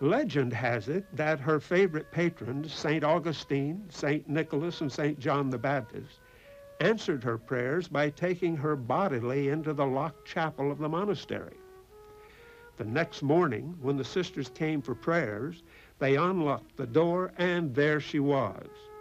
Legend has it that her favorite patrons, St. Augustine, St. Nicholas, and St. John the Baptist, answered her prayers by taking her bodily into the locked chapel of the monastery. The next morning, when the sisters came for prayers, they unlocked the door, and there she was.